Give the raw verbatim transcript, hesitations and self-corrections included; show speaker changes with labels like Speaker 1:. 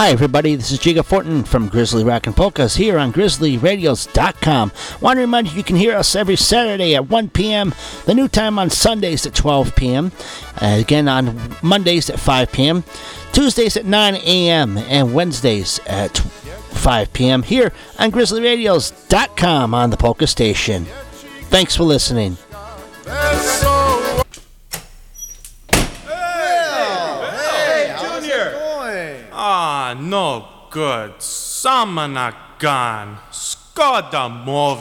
Speaker 1: Hi, everybody. This is Jiga Fortin from Grizzly Rock and Polkas here on grizzly radios dot com. Want to remind you you can hear us every Saturday at one p.m., the new time on Sundays at twelve p.m., uh, again on Mondays at five p.m., Tuesdays at nine a.m., and Wednesdays at five p.m. here on grizzly radios dot com on the Polka Station. Thanks for listening.
Speaker 2: Ah, no good. Samanagan. Skoda movi.